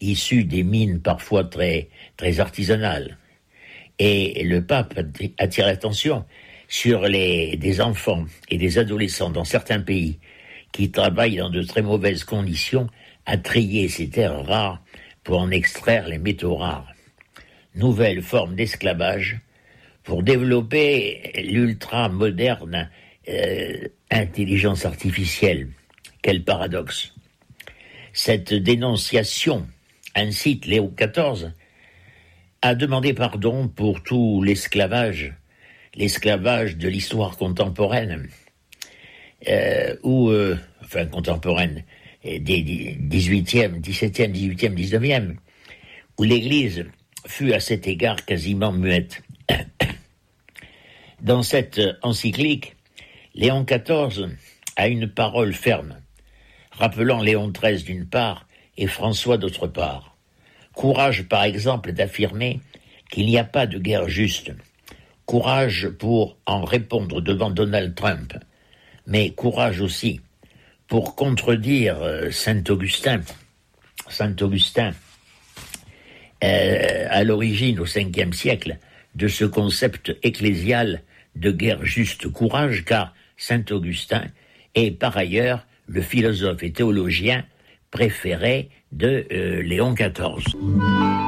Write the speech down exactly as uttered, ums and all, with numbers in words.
issus des mines parfois très, très artisanales. Et le pape attire l'attention sur les, des enfants et des adolescents dans certains pays qui travaillent dans de très mauvaises conditions à trier ces terres rares pour en extraire les métaux rares. Nouvelle forme d'esclavage pour développer l'ultra-moderne euh, intelligence artificielle. Quel paradoxe. Cette dénonciation incite Léon quatorze à demander pardon pour tout l'esclavage, l'esclavage de l'histoire contemporaine, euh, ou, euh, enfin contemporaine, des dix-huitième, dix-septième, dix-huitième, dix-neuvième, où l'Église fut à cet égard quasiment muette. Dans cette encyclique, Léon quatorze a une parole ferme, rappelant Léon treize d'une part et François d'autre part. Courage, par exemple, d'affirmer qu'il n'y a pas de guerre juste. Courage pour en répondre devant Donald Trump. Mais courage aussi pour contredire euh, Saint-Augustin. Saint-Augustin, euh, à l'origine, au cinquième siècle, de ce concept ecclésial de guerre juste. Courage, car Saint-Augustin est par ailleurs le philosophe et théologien préféré de euh, Léon quatorze.